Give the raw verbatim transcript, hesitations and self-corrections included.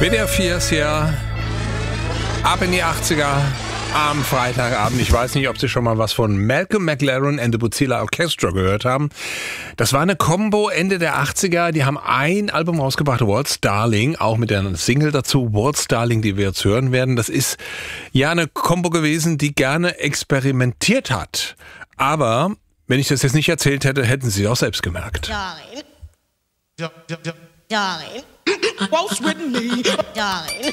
W D R vier ist hier ab in die achtziger am Freitagabend. Ich weiß nicht, ob Sie schon mal was von Malcolm McLaren and the Bozilla Orchestra gehört haben. Das war eine Combo Ende der achtziger. Die haben ein Album rausgebracht, Waltz Darling, auch mit der Single dazu, Waltz Darling, die wir jetzt hören werden. Das ist ja eine Combo gewesen, die gerne experimentiert hat. Aber wenn ich das jetzt nicht erzählt hätte, hätten Sie es auch selbst gemerkt. Darling. Darling. Waltz with me. Darling.